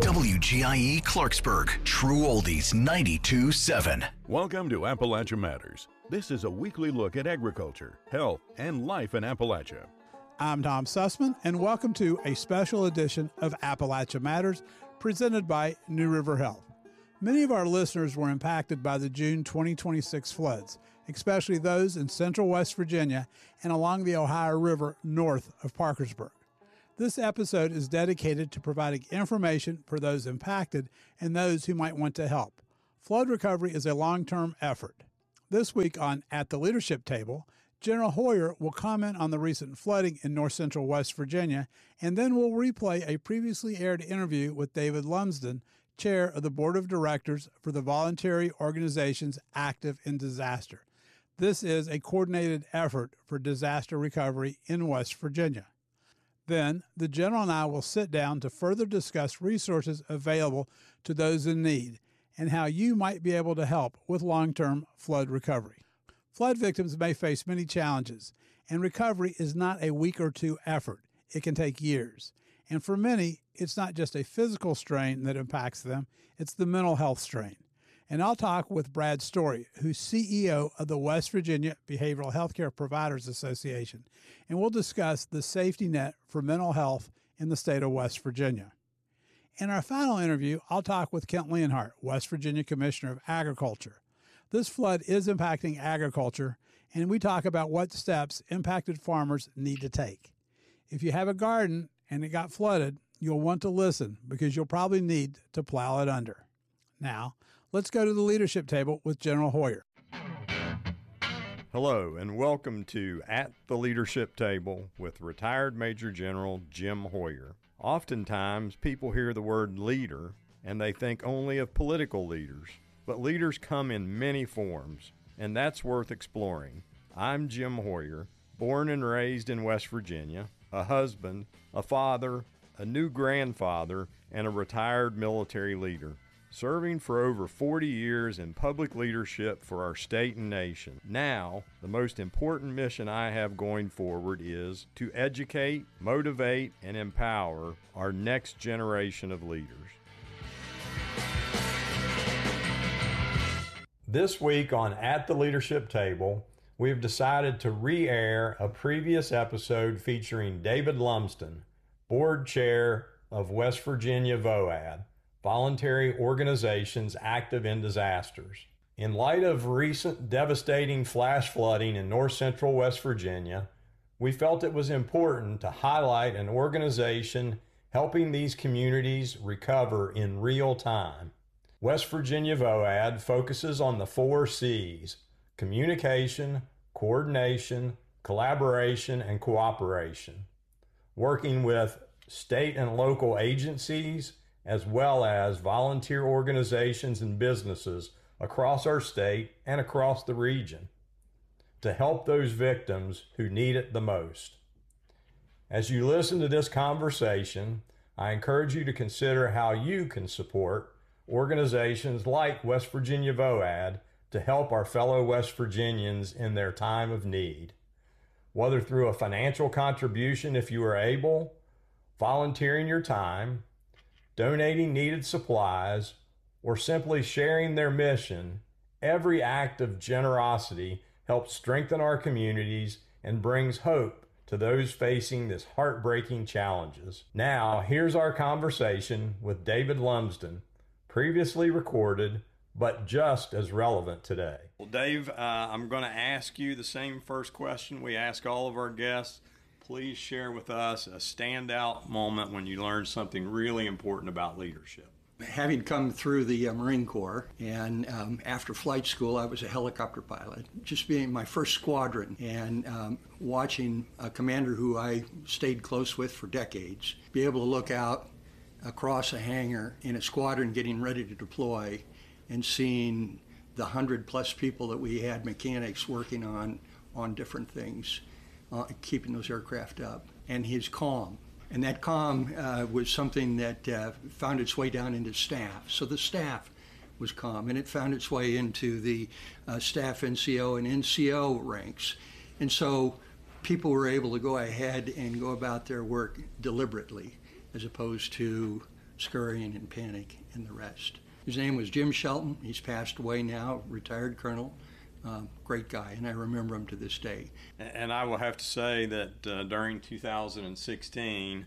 WGIE Clarksburg, True Oldies 92.7. Welcome to Appalachia Matters. This is a weekly look at agriculture, health, and life in Appalachia. I'm Tom Sussman, and welcome to a special edition of Appalachia Matters presented by New River Health. Many of our listeners were impacted by the June 2026 floods, especially those in central West Virginia and along the Ohio River north of Parkersburg. This episode is dedicated to providing information for those impacted and those who might want to help. Flood recovery is a long-term effort. This week on At the Leadership Table, General Hoyer will comment on the recent flooding in north central West Virginia, and then we'll replay a previously aired interview with David Lumsden, chair of the board of directors for the voluntary organizations active in disaster. This is a coordinated effort for disaster recovery in West Virginia. Then, the general and I will sit down to further discuss resources available to those in need and how you might be able to help with long-term flood recovery. Flood victims may face many challenges, and recovery is not a week or two effort. It can take years. And for many, it's not just a physical strain that impacts them, it's the mental health strain. And I'll talk with Brad Story, who's CEO of the West Virginia Behavioral Healthcare Providers Association, and we'll discuss the safety net for mental health in the state of West Virginia. In our final interview, I'll talk with Kent Leonhardt, West Virginia Commissioner of Agriculture. This flood is impacting agriculture, and we talk about what steps impacted farmers need to take. If you have a garden and it got flooded, you'll want to listen because you'll probably need to plow it under. Now, let's go to the leadership table with General Hoyer. Hello, and welcome to At the Leadership Table with retired Major General Jim Hoyer. Oftentimes, people hear the word leader and they think only of political leaders. But leaders come in many forms, and that's worth exploring. I'm Jim Hoyer, born and raised in West Virginia, a husband, a father, a new grandfather, and a retired military leader, serving for over 40 years in public leadership for our state and nation. Now, the most important mission I have going forward is to educate, motivate, and empower our next generation of leaders. This week on At the Leadership Table, we have decided to re-air a previous episode featuring David Lumsden, Board Chair of West Virginia VOAD, Voluntary Organizations Active in Disasters. In light of recent devastating flash flooding in north central West Virginia, we felt it was important to highlight an organization helping these communities recover in real time. West Virginia VOAD focuses on the 4 C's: communication, coordination, collaboration, and cooperation, working with state and local agencies as well as volunteer organizations and businesses across our state and across the region to help those victims who need it the most. As you listen to this conversation, I encourage you to consider how you can support organizations like West Virginia VOAD to help our fellow West Virginians in their time of need, whether through a financial contribution if you are able, volunteering your time, donating needed supplies, or simply sharing their mission. Every act of generosity helps strengthen our communities and brings hope to those facing this heartbreaking challenges. Now, here's our conversation with David Lumsden, previously recorded, but just as relevant today. Well, Dave, I'm going to ask you the same first question we ask all of our guests. Please share with us a standout moment when you learned something really important about leadership. Having come through the Marine Corps, and after flight school, I was a helicopter pilot, just being my first squadron, and watching a commander who I stayed close with for decades, be able to look out across a hangar in a squadron getting ready to deploy and seeing the 100+ people that we had, mechanics working on different things, keeping those aircraft up, and his calm. And that calm was something that found its way down into staff. So the staff was calm, and it found its way into the staff NCO and NCO ranks. And so people were able to go ahead and go about their work deliberately, as opposed to scurrying and panic and the rest. His name was Jim Shelton. He's passed away now, retired colonel. Great guy, and I remember him to this day. And I will have to say that during 2016,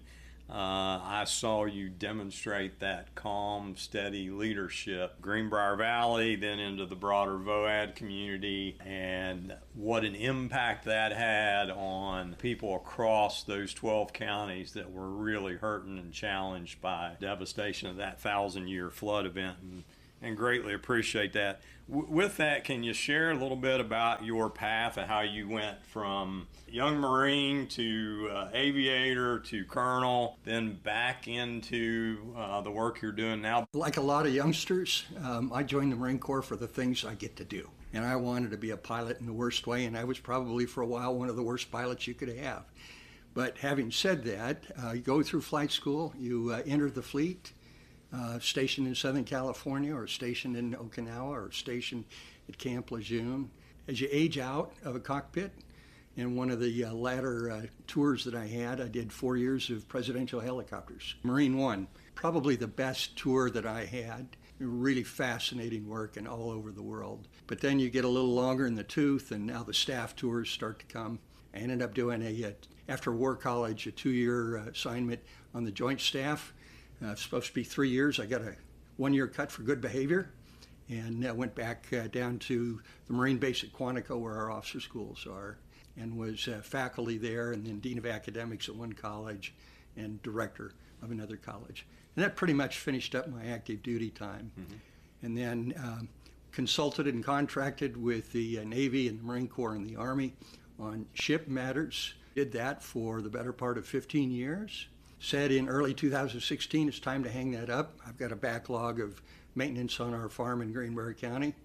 I saw you demonstrate that calm, steady leadership. Greenbrier Valley, then into the broader VOAD community, and what an impact that had on people across those 12 counties that were really hurting and challenged by devastation of that 1,000-year flood event. And greatly appreciate that. With that, can you share a little bit about your path and how you went from young Marine to aviator to colonel, then back into the work you're doing now? Like a lot of youngsters, I joined the Marine Corps for the things I get to do. And I wanted to be a pilot in the worst way, and I was probably for a while one of the worst pilots you could have. But having said that, you go through flight school, you enter the fleet, stationed in Southern California, or stationed in Okinawa, or stationed at Camp Lejeune. As you age out of a cockpit, in one of the latter tours that I had, I did 4 years of presidential helicopters. Marine One, probably the best tour that I had. Really fascinating work and all over the world. But then you get a little longer in the tooth, and now the staff tours start to come. I ended up doing after war college, a 2-year assignment on the Joint Staff. Supposed to be 3 years. I got a 1-year cut for good behavior, and went back down to the Marine Base at Quantico, where our officer schools are, and was faculty there, and then Dean of Academics at one college and director of another college. And that pretty much finished up my active duty time. Mm-hmm. And then consulted and contracted with the Navy and the Marine Corps and the Army on ship matters. Did that for the better part of 15 years. Said in early 2016, it's time to hang that up. I've got a backlog of maintenance on our farm in Greenbrier County,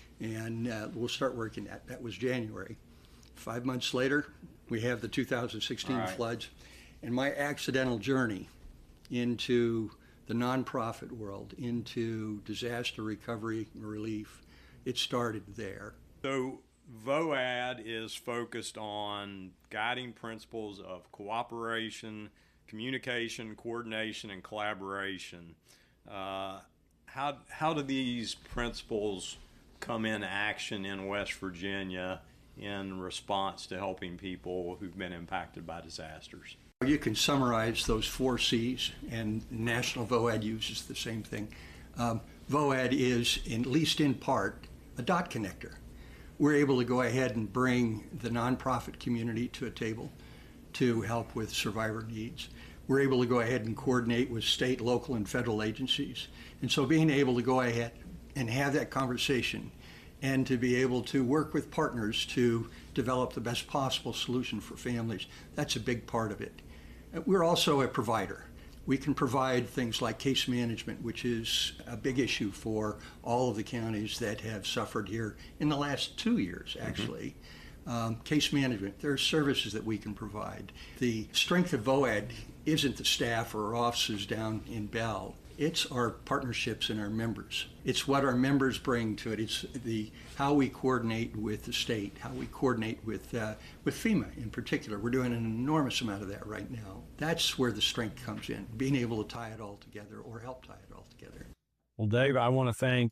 and we'll start working that. That was January. 5 months later, we have the 2016 floods. And my accidental journey into the nonprofit world, into disaster recovery and relief, it started there. So VOAD is focused on guiding principles of cooperation, communication, coordination, and collaboration. How do these principles come in action in West Virginia in response to helping people who've been impacted by disasters? You can summarize those 4 C's, and National VOAD uses the same thing. VOAD is, at least in part, a dot connector. We're able to go ahead and bring the nonprofit community to a table to help with survivor needs. We're able to go ahead and coordinate with state, local, and federal agencies. And so being able to go ahead and have that conversation and to be able to work with partners to develop the best possible solution for families, that's a big part of it. We're also a provider. We can provide things like case management, which is a big issue for all of the counties that have suffered here in the last 2 years, actually. Mm-hmm. Case management, there are services that we can provide. The strength of VOAD isn't the staff or offices down in Bell. It's our partnerships and our members. It's what our members bring to it. It's how we coordinate with the state, how we coordinate with FEMA in particular. We're doing an enormous amount of that right now. That's where the strength comes in, being able to tie it all together or help tie it all together. Well, Dave, I want to thank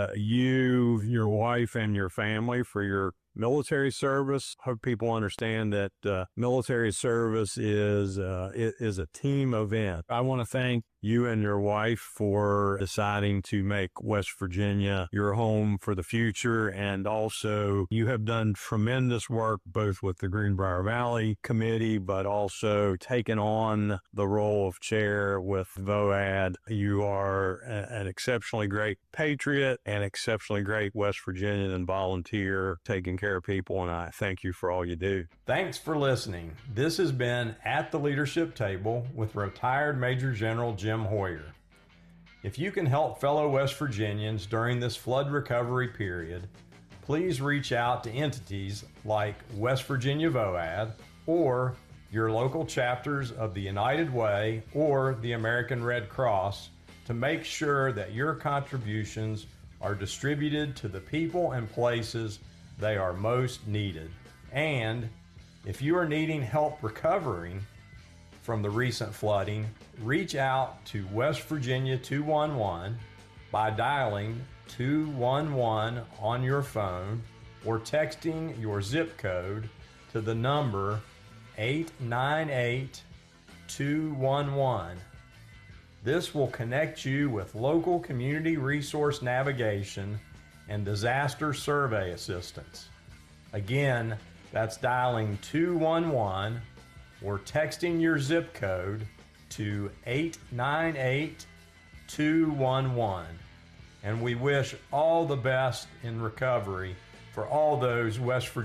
you, your wife, and your family for your military service. Hope people understand that military service is a team event. I want to thank you and your wife for deciding to make West Virginia your home for the future. And also, you have done tremendous work both with the Greenbrier Valley Committee, but also taken on the role of chair with VOAD. You are an exceptionally great patriot and exceptionally great West Virginian and volunteer taking care of people, and I thank you for all you do. Thanks for listening. This has been At the Leadership Table with retired Major General Jim Hoyer. If you can help fellow West Virginians during this flood recovery period, please reach out to entities like West Virginia VOAD or your local chapters of the United Way or the American Red Cross to make sure that your contributions are distributed to the people and places they are most needed. And if you are needing help recovering, from the recent flooding, reach out to West Virginia 211 by dialing 211 on your phone or texting your zip code to the number 898-211. This will connect you with local community resource navigation and disaster survey assistance. Again, that's dialing 211 or texting your zip code to 898-211. And we wish all the best in recovery for all those West Virginia